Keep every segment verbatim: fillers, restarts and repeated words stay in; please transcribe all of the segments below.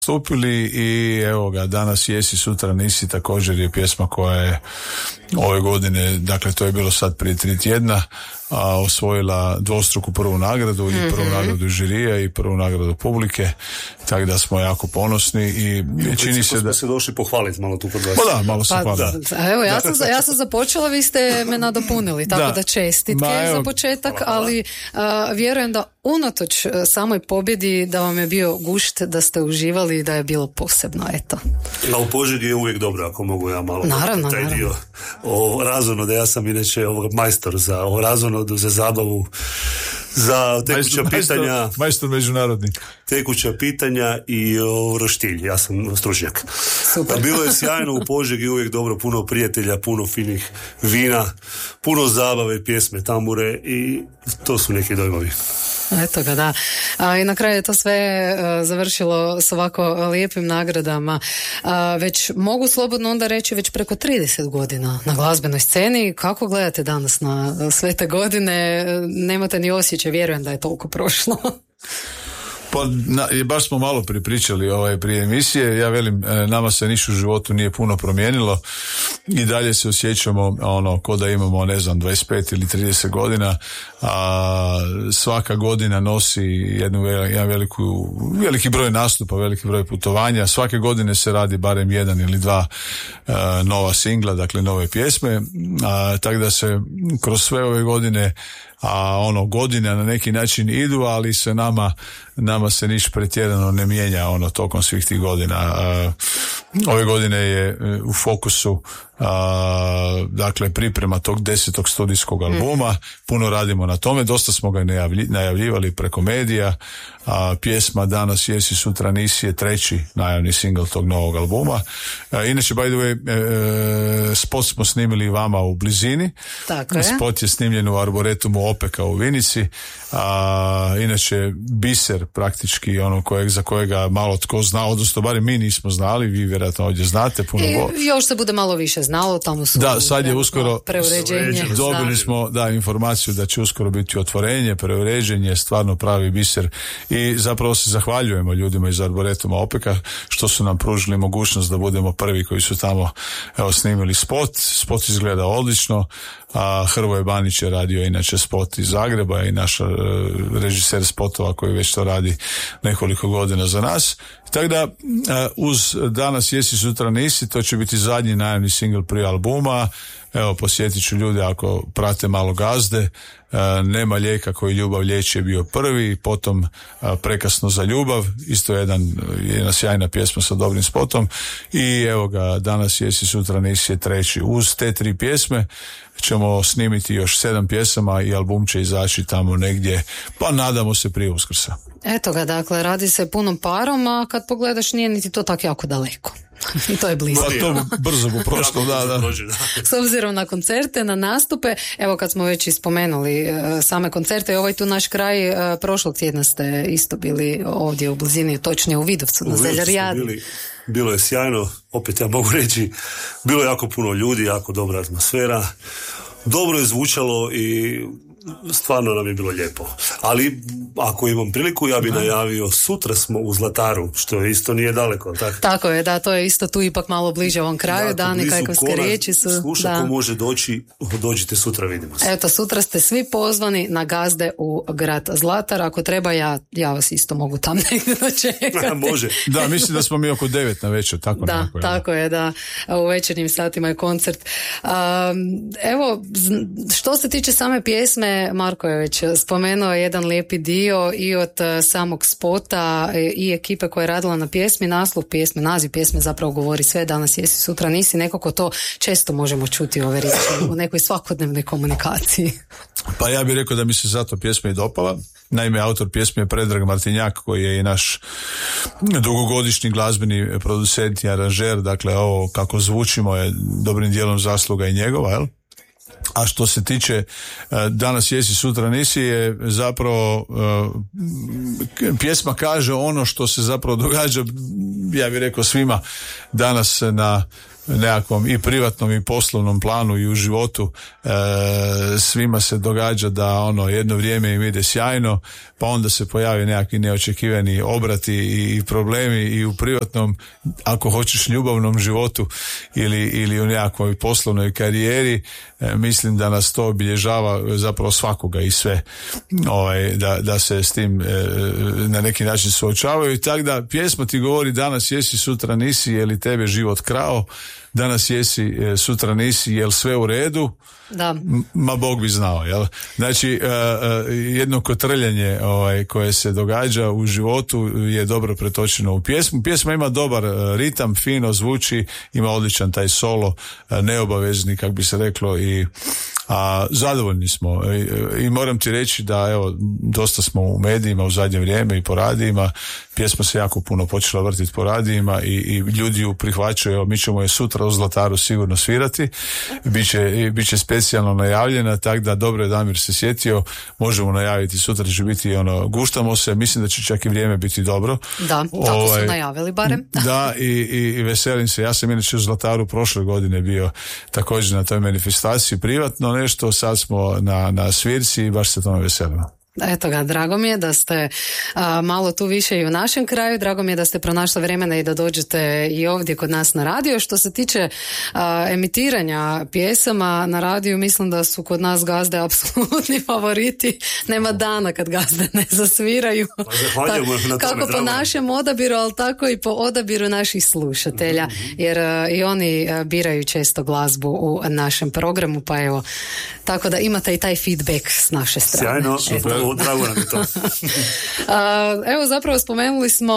stupili i evo ga, danas jesi, sutra nisi, također je pjesma koja je ove godine, dakle to je bilo sad prije tri tjedna, a osvojila dvostruku prvu nagradu i prvu mm-hmm. nagradu žirija i prvu nagradu publike, tako da smo jako ponosni i, I čini se da smo se došli pohvaliti malo tu kod vas. Pa da, malo se pa, hvala. Evo, ja sam, ja sam započela, vi ste me nadopunili, tako da, da čestitke Ma, evo, za početak, hvala, hvala. ali uh, vjerujem da unatoč uh, samoj pobjedi da vam je bio gušt, da ste uživali i da je bilo posebno, eto. A u Požegi je uvijek dobro, ako mogu ja malo naravno, taj naravno. dio o razonodu, ja sam inače ovog majstor za o razonodu, za zabavu, za tekuća majstor, pitanja, majstor, majstor međunarodni. Tekuća pitanja i o roštilj, ja sam stručnjak. Super. Bilo je sjajno u Požegi, uvijek dobro, puno prijatelja, puno finih vina, puno zabave, pjesme, tambure i to su neki dojmovi. Eto ga, da. A, i na kraju je to sve uh, završilo s ovako lijepim nagradama. Uh, već mogu slobodno onda reći već preko trideset godina na glazbenoj sceni. Kako gledate danas na sve te godine? Nemate ni osjećaj, vjerujem da je toliko prošlo. Pa na, baš smo malo pripričali ovaj prije emisije, ja velim, nama se niš u životu nije puno promijenilo i dalje se osjećamo ono ko da imamo ne znam dvadeset pet ili trideset godina, a svaka godina nosi jednu jedan veliku, veliki broj nastupa, veliki broj putovanja, svake godine se radi barem jedan ili dva uh, nova singla, dakle nove pjesme, a, tako da se kroz sve ove godine a ono godine na neki način idu, ali se nama nama se niš pretjerano ne mijenja ono tokom svih tih godina. A, ove godine je u fokusu a, dakle priprema tog desetog studijskog albuma, puno radimo na tome, dosta smo ga najavlji, najavljivali preko medija, a, pjesma Danas jesi, sutra nisi je treći najavni singl tog novog albuma. A, inače, by the way, e, spot smo snimili vama u blizini. Tako je. Spot je snimljen u Arboretumu Opeka u Vinici, a inače biser praktički ono kojeg, za kojega malo tko zna, odnosno barem mi nismo znali, vi vjerojatno ovdje znate puno. I go... još se bude malo više znalo, tamo su da, sad je uskoro preuređenje. Dobili smo da informaciju da će uskoro biti otvorenje, preuređenje, stvarno pravi biser i zapravo se zahvaljujemo ljudima iz Arboretuma Opeka što su nam pružili mogućnost da budemo prvi koji su tamo evo snimili spot. Spot izgleda odlično, a Hrvoje Banić je radio inače spot iz Zagreba i naš uh, režiser spotova koji već to radi nekoliko godina za nas. Tako da uh, uz Danas jesi, sutra nisi, to će biti zadnji najavni singl prije albuma. Evo, posjetit ću ljude ako prate malo Gazde. Uh, Nema lijeka koji ljubav liječi je bio prvi, potom uh, Prekasno za ljubav, isto jedan, jedna sjajna pjesma sa dobrim spotom i evo ga, Danas jesi, sutra nisi je treći. Uz te tri pjesme ćemo snimiti još sedam pjesama i album će izaći tamo negdje, pa nadamo se prije Uskrsa. Eto ga, dakle, radi se punom parom, a kad pogledaš nije niti to tako jako daleko. I to je blizu. Pa to brzo bu prošlo, da, da. S obzirom na koncerte, na nastupe, evo kad smo već ispomenuli uh, same koncerte, ovaj tu naš kraj, uh, prošlog tjedna ste isto bili ovdje u blizini, točnije u Vidovcu, na Zeljarijadi. Bilo je sjajno, opet ja mogu reći, bilo je jako puno ljudi, jako dobra atmosfera, dobro je zvučalo i stvarno nam je bilo lijepo. Ali ako imam priliku, ja bi najavio, sutra smo u Zlataru, što isto nije daleko. Tak? Tako je, da, to je isto tu ipak malo bliže ovom kraju, jako Dani Kajkovske riječi su. Sluša, ko može doći, dođite sutra, vidimo se. Eto, sutra ste svi pozvani na Gazde u grad Zlatar, ako treba ja, ja vas isto mogu tam negdje dočekati. Može. Da, mislim da smo mi oko devet na večer, tako da, nekako. Tako je, da, u večernjim satima je koncert. Um, evo, što se tiče same pjesme, Marko je već spomenuo jedan lijepi dio i od samog spota i ekipe koja je radila na pjesmi, naslov pjesme, naziv pjesme zapravo govori sve, danas jesi, sutra nisi, nekako to često možemo čuti ove riječi u nekoj svakodnevnoj komunikaciji. Pa ja bih rekao da mi se zato pjesma i dopala. Naime, autor pjesme je Predrag Martinjak, koji je i naš dugogodišnji glazbeni producent i aranžer, dakle ovo kako zvučimo je dobrim dijelom zasluga i njegova, jel? A što se tiče uh, Danas jesi, sutra nisi je zapravo uh, pjesma kaže ono što se zapravo događa, ja bih rekao svima danas na nekakvom i privatnom i poslovnom planu i u životu e, svima se događa da ono jedno vrijeme im ide sjajno, pa onda se pojave nekakvi neočekivani obrati i problemi i u privatnom, ako hoćeš, ljubavnom životu ili, ili u nekakvoj poslovnoj karijeri. E, mislim da nas to obilježava zapravo svakoga i sve, ovaj, da, da se s tim e, na neki način suočavaju. I tako da pjesma ti govori danas jesi, sutra nisi, je li tebe život krao, danas jesi, sutra nisi, jel sve u redu? Da. Ma Bog bi znao, jel? Znači, uh, uh, jedno kotrljanje ovaj, koje se događa u životu je dobro pretočeno u pjesmu. Pjesma ima dobar uh, ritam, fino zvuči, ima odličan taj solo, uh, neobavezni, kak bi se reklo, i a zadovoljni smo. I, i moram ti reći da, evo, dosta smo u medijima u zadnje vrijeme i po radijima. Pjesma se jako puno počela vrtiti po radijima i, i ljudi ju prihvaćaju. Evo, mi ćemo je sutra u Zlataru sigurno svirati. Biće, biće specijalno najavljena, tako da dobro je Damir se sjetio. Možemo najaviti, sutra će biti ono, guštamo se, mislim da će čak i vrijeme biti dobro. Da, tako ovaj, su najavili barem. Da, i, i, i veselim se. Ja sam inače u Zlataru prošle godine bio također na toj manifestaciji privatno nešto, sad smo na, na svirci i baš se tome veselimo. Eto ga, drago mi je da ste a, malo tu više i u našem kraju, drago mi je da ste pronašli vremena i da dođete i ovdje kod nas na radio. Što se tiče a, emitiranja pjesama na radiju, mislim da su kod nas gazde apsolutni favoriti. Nema dana kad gazde ne zasviraju. Ta, kako po našem odabiru, ali tako i po odabiru naših slušatelja, jer a, i oni a, biraju često glazbu u našem programu, pa evo, tako da imate i taj feedback s naše strane. Sjajno, super. Drago nam je to. Evo, zapravo spomenuli smo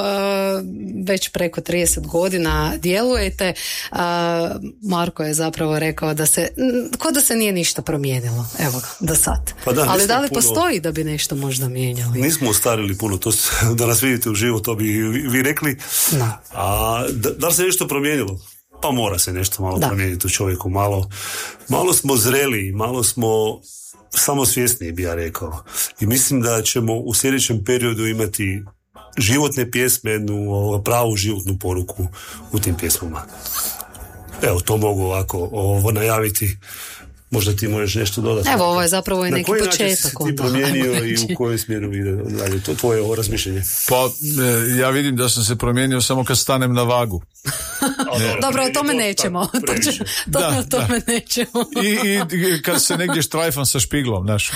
već preko trideset godina djelujete. Marko je zapravo rekao da se, ko da se nije ništa promijenilo, evo ga, do sad. Pa da, ali da li puno postoji da bi nešto možda mijenjali? Nismo ostarili puno, to da nas vidite u živo, to bi vi rekli. No. A da, da li se nešto promijenilo? Pa mora se nešto malo da. promijeniti u čovjeku, malo, malo smo zreli, malo smo samo svjesniji, bi ja rekao. I mislim da ćemo u sljedećem periodu imati životne pjesme, jednu pravu životnu poruku u tim pjesmama. Evo, to mogu ovako ovo najaviti. Možda ti možeš nešto dodati. Evo, ovo je zapravo i neki početak. Na koji način si ti promijenio i u kojoj smjeru ide dalje? To tvoje ovo razmišljenje. Pa, ja vidim da sam se promijenio samo kad stanem na vagu. Ne. Dobro, o tome nećemo. O tome nećemo. I, I kad se negdje štrajfam sa špiglom, znaš.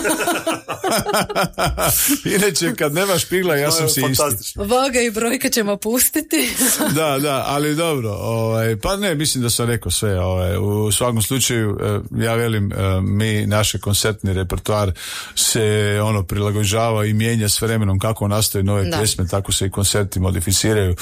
Inače, kad nema špigla, ja sam si isti. Vaga i brojka ćemo pustiti. Da, da, ali dobro. Ovaj, pa ne, mislim da sam rekao sve. Ovaj, u svakom slučaju, ja velim, mi, naš koncertni repertoar se ono prilagođava i mijenja s vremenom, kako nastaju nove da. pjesme, tako se i koncerti modificiraju.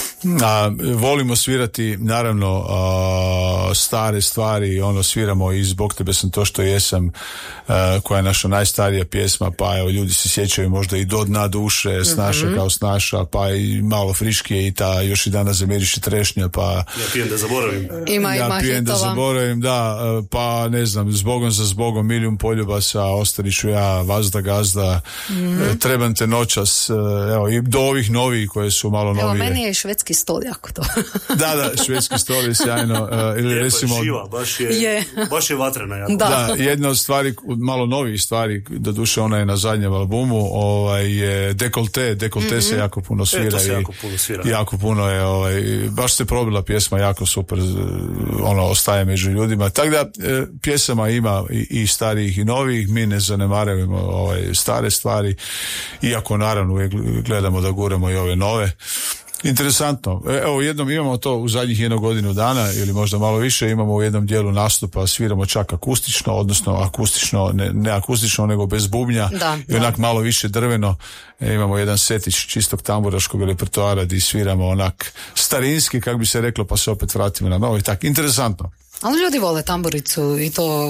A, volimo svirati, naravno, a, stare stvari, ono, sviramo i Zbog tebe sam to što jesam, a, koja je naša najstarija pjesma, pa evo, ljudi se sjećaju možda i Do dna duše, Snaša mm-hmm. kao snaša, pa i malo friškije i ta Još i danas zamiriši trešnja, pa Ja pijem da zaboravim. Ima, ja ima pijem hitova. da zaboravim, da, pa ne znam, Zbogom za zbogom, Milijun poljubasa, Ostari ću ja, Vazda gazda, mm-hmm. Trebam te noćas, evo, i do ovih novih koje su malo novije. Evo, meni je švedski stol jako to. Da, da, švedski stol je sjajno. Uh, ili je, recimo, pa živa, baš je, je. baš je vatrena jako. Da. da, jedna od stvari, malo novih stvari, doduše ona je na zadnjem albumu, ovaj, je Dekolte, Dekolte mm-hmm. se jako puno svira. E, se i jako puno svira. Jako puno je, ovaj, baš se probila pjesma, jako super, ono, ostaje među ljudima. Tako da, pjesama ima i, i starijih i novih, mi ne zanemarujemo ovaj, stare stvari, iako naravno uvijek gledamo da guramo i ove nove. Interesantno. Evo, jednom imamo to u zadnjih jednu godinu dana ili možda malo više, imamo u jednom dijelu nastupa, sviramo čak akustično, odnosno akustično, ne, ne akustično, nego bez bubnja da, i onak da. malo više drveno. E, imamo jedan setić čistog tamburaškog repertoara gdje sviramo onak starinski, kako bi se reklo, pa se opet vratimo na novo i tako. Interesantno. Ali ljudi vole tamburicu i to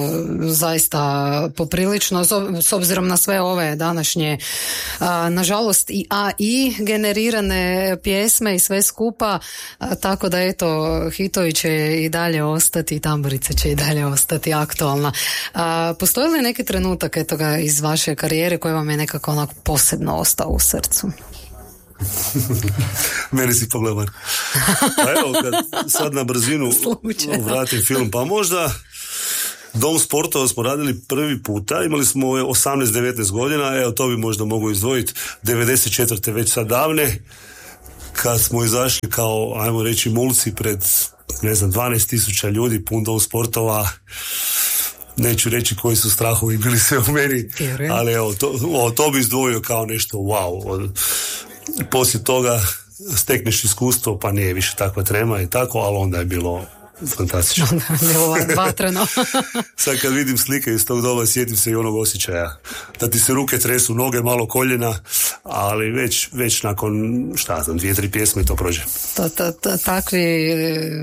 zaista poprilično, s obzirom na sve ove današnje, a, nažalost i A I generirane pjesme i sve skupa, a, tako da eto, hitovi će i dalje ostati i tamburica će i dalje ostati aktualna. A, postoji li neki trenutak eto ga iz vaše karijere koji vam je nekako onako posebno ostao u srcu? Meni si pogledan. Pa evo, kad sad na brzinu Slučajno. vratim film, pa možda Dom sportova smo radili prvi puta, imali smo osamnaest devetnaest godina, evo to bi možda mogu izdvojiti, devedeset četvrte već sad davne, kad smo izašli kao, ajmo reći, mulci pred, ne znam, dvanaest tisuća ljudi, pun Dom sportova. Neću reći koji su strahovi bili sve u meni, ali evo, to, o, to bi izdvojio kao nešto wow. Od, poslije toga stekneš iskustvo, pa nije više takva trema i tako, ali onda je bilo fantastično. Onda je bilo vatreno. Sad kad vidim slike iz tog doba, sjetim se i onog osjećaja. Da ti se ruke tresu, noge, malo koljena, ali već, već nakon, šta znam, dvije, tri pjesme to prođe. To, to, to, takvi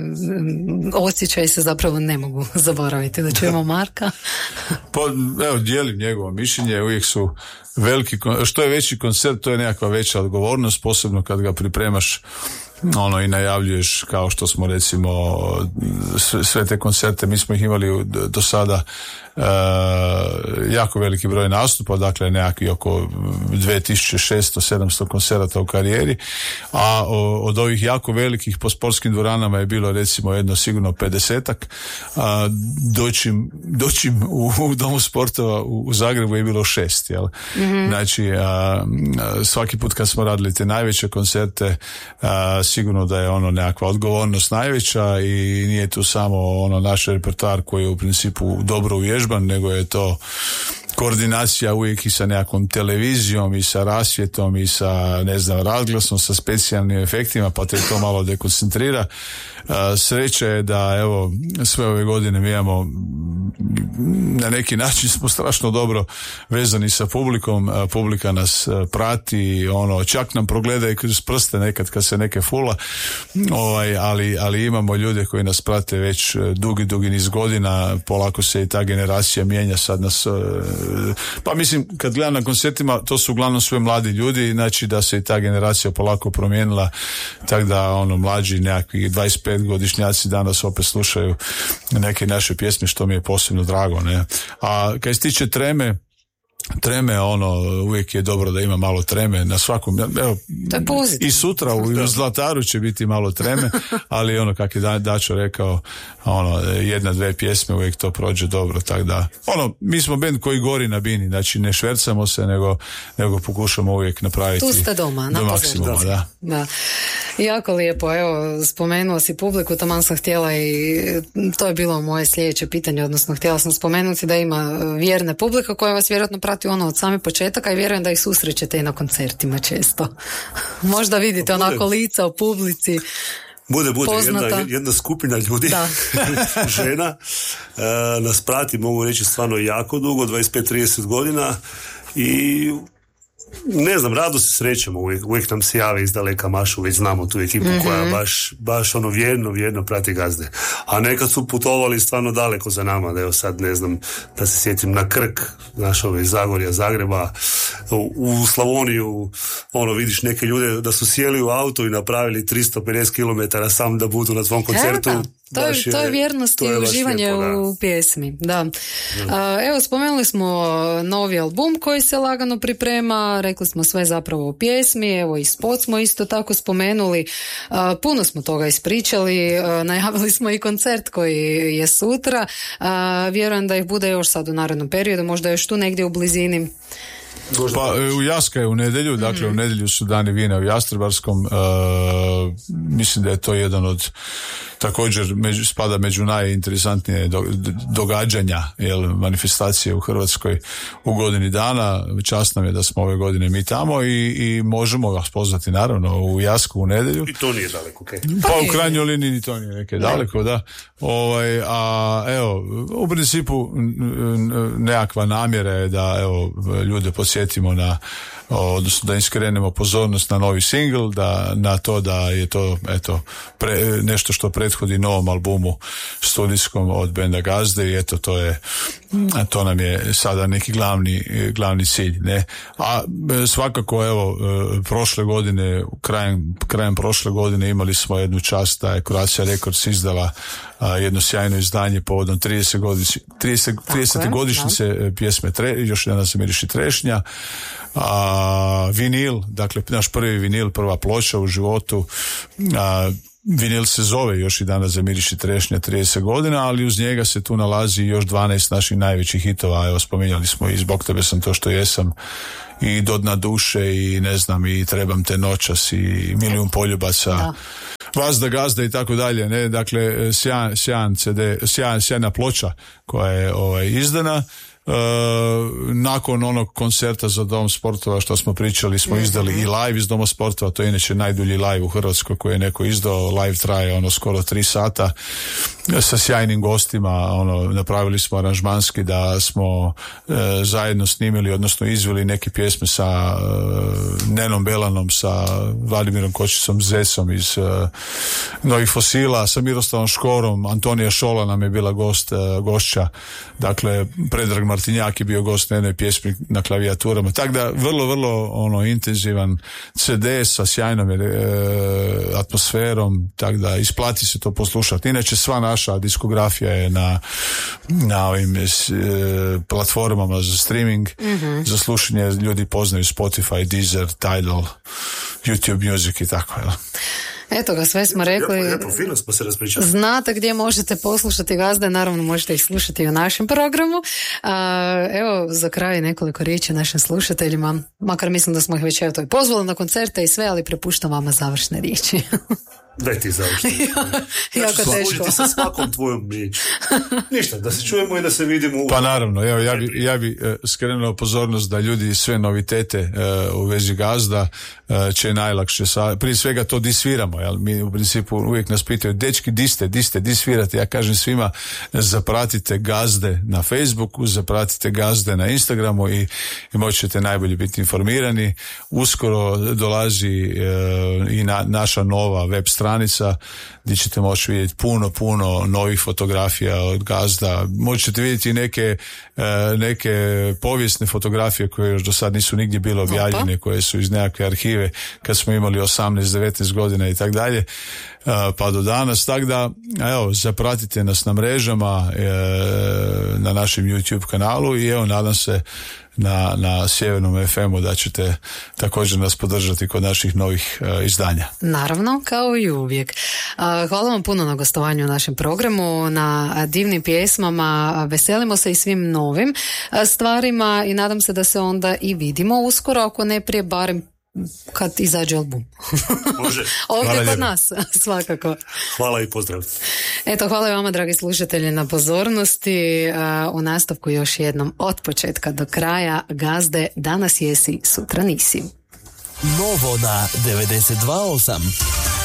osjećaji se zapravo ne mogu zaboraviti. Da čujemo Marka. Pa, evo, dijelim njegovo mišljenje, uvijek su veliki, što je veći koncert, to je nekakva veća odgovornost, posebno kad ga pripremaš ono i najavljuješ, kao što smo recimo sve, sve te koncerte, mi smo ih imali do sada e, jako veliki broj nastupa, dakle nekakvi oko dvije tisuće šesto sedamsto koncerata u karijeri, a o, od ovih jako velikih po sportskim dvoranama je bilo recimo jedno sigurno pedesetak, a doćim, doćim u, u Domu sportova u, u Zagrebu je bilo šest, jel? Mm-hmm. Znači a, svaki put kad smo radili te najveće koncerte, a, sigurno da je ono nekakva odgovornost najveća i nije tu samo ono naš repertoar koji je u principu dobro uvježban, nego je to koordinacija uvijek i sa nekakvom televizijom i sa rasvjetom i sa, ne znam, razglasom, sa specijalnim efektima, pa te to malo dekoncentrira. Sreća je da evo sve ove godine mi imamo, na neki način smo strašno dobro vezani sa publikom, publika nas prati, ono, čak nam progleda i kroz prste nekad kad se neke fula, ovaj, ali, ali imamo ljude koji nas prate već dugi, dugi niz godina, polako se i ta generacija mijenja, sad nas, pa mislim, kad gledam na koncertima, to su uglavnom sve mladi ljudi, znači da se i ta generacija polako promijenila, tako da ono, mlađi nekakvi dvadeset pet godišnjaci danas opet slušaju neke naše pjesme, što mi je posebno drago, ne. A kad se tiče treme, treme, ono, uvijek je dobro da ima malo treme na svakom, evo, i sutra u Zlataru će biti malo treme, ali ono, kak je Dačo rekao, ono, jedna, dve pjesme, uvijek to prođe dobro, tako da, ono, mi smo bend koji gori na bini, znači ne švercamo se, nego, nego pokušamo uvijek napraviti tu ste doma, do maksimuma, da. Da. Jako lijepo, evo, spomenuo si publiku, taman sam htjela i to je bilo moje sljedeće pitanje, odnosno htjela sam spomenuti da ima vjerne publika koja vas vjerojatno prati ono od samih početaka i vjerujem da ih susrećete i na koncertima često. Možda vidite onako lica u publici. Bude, bude, jedna, jedna skupina ljudi, žena, e, nas prati, mogu reći, stvarno jako dugo, dvadeset pet trideset godina i ne znam, rado se srećemo, uvijek, uvijek nam se jave iz daleka mašu, već znamo tu ekipu mm-hmm. koja baš, baš ono vjerno, vjerno prati gazde. A nekad su putovali stvarno daleko za nama, da evo sad ne znam, da se sjetim na Krk, znaš, ove iz Zagorja, Zagreba, u, u Slavoniju, ono, vidiš neke ljude da su sjeli u auto i napravili tristo pedeset kilometara sam da budu na svom koncertu. Evo, to, je, je, to je vjernost i uživanje lijepo, u pjesmi. Da. Da. Evo, spomenuli smo novi album koji se lagano priprema, rekli smo sve zapravo o pjesmi, evo i spot smo isto tako spomenuli, puno smo toga ispričali, najavili smo i koncert koji je sutra, vjerujem da ih bude još sad u narednom periodu, možda još tu negdje u blizini. Pa u Jaska je u nedjelju, dakle mm-hmm. u nedjelju su dani vina u Jastrebarskom, uh, mislim da je to jedan od također među, spada među najinteresantnije do, događanja, jel, manifestacije u Hrvatskoj u godini dana. Čast nam je da smo ove godine mi tamo i, i možemo vas pozvati naravno u Jasku u nedjelju. I to nije daleko, okay. Pa u krajnjoj liniji ni to nije neke daleko, da. Ovaj, a evo, u principu nekakva namjera je da evo ljude podsjetimo na, odnosno da im skrenemo pozornost na novi singl, da, na to da je to eto, pre, nešto što prethodi novom albumu studijskom od benda Gazde i eto to je, to nam je sada neki glavni, glavni cilj, ne. A svakako evo prošle godine, krajem, krajem prošle godine imali smo jednu čast da je Croatia Records izdala a, jedno sjajno izdanje povodom trideset godišnjice pjesme tre, Još jedna se miriši trešnja. A, vinil, dakle naš prvi vinil, prva ploča u životu, a, vinil se zove još i danas Zamiriši trešnja trideset godina, ali uz njega se tu nalazi još dvanaest naših najvećih hitova. Evo, spominjali smo i Zbog tebe sam to što jesam, i Do dna duše, i ne znam, i Trebam te noćas, i Milijun poljubaca, da. Vazda gazda i tako dalje, ne, dakle sjajan, sjajan ce de, sjajan, sjajna ploča koja je ovaj, izdana. Uh, nakon onog koncerta za Dom sportova što smo pričali smo izdali mm-hmm. i live iz Doma sportova, to je inače najdulji live u Hrvatskoj koji je neko izdao. Live traje ono skoro tri sata sa sjajnim gostima, ono, napravili smo aranžmanski da smo uh, zajedno snimili, odnosno izveli neke pjesme sa uh, Nenom Belanom, sa Vladimirom Kočicom Zecom iz uh, Novih fosila, sa Miroslavom Škorom, Antonija Šola nam je bila gost, uh, gošća, dakle Predrag Martinjak je bio gost na jednoj pjesmi na klavijaturama, tako da vrlo, vrlo ono intenzivan ce de sa sjajnom e, atmosferom, tako da isplati se to poslušati. Inače sva naša diskografija je na, na ovim e, platformama za streaming, mm-hmm. za slušanje, ljudi poznaju Spotify, Deezer, Tidal, YouTube Music i tako, jel? Eto ga, sve smo rekli. Lijepo, lijepo, fino smo se raspričali. Znate gdje možete poslušati Gazde, naravno možete ih slušati i u našem programu. A, evo, za kraj nekoliko riječi našim slušateljima, makar mislim da smo ih već evo to i pozvali na koncerte i sve, ali prepuštam vama završne riječi. Daj ti završne riječi. Ja, jako teško. Služiti sa svakom tvojom riječi. Ništa, da se čujemo i da se vidimo. U... Pa naravno, evo, ja bi, ja bi uh, skrenuo pozornost da ljudi sve novitete uh, u vezi Gazda uh, će najlakše, sa, prije svega to di sviramo, jel? Mi u principu uvijek nas pitaju, dečki, di ste, di ste, di svirate? Ja kažem svima, zapratite Gazde na Facebooku, zapratite Gazde na Instagramu i, i moćete najbolje biti informirani. Uskoro dolazi uh, i na, naša nova web stranica gdje ćete moći vidjeti puno, puno novih fotografija od Gazda. Možete vidjeti neke, uh, neke povijesne fotografije koje još do sad nisu nigdje bile objavljene, koje su iz nekakve arhive kad smo imali osamnaest devetnaest godina i tak dalje, pa do danas. Tako da, evo, zapratite nas na mrežama, e, na našem YouTube kanalu i evo, nadam se na, na Sjevernom ef emu da ćete također nas podržati kod naših novih e, izdanja. Naravno, kao i uvijek. Hvala vam puno na gostovanju u našem programu, na divnim pjesmama, veselimo se i svim novim stvarima i nadam se da se onda i vidimo uskoro, ako ne prije, barem kad izađe album. Može. Ovdje kod nas, svakako. Hvala i pozdrav. Eto, hvala i vama, dragi slušatelji, na pozornosti. U nastavku još jednom od početka do kraja Gazde, danas jesi, sutra nisi. Novo na devedeset dva osam.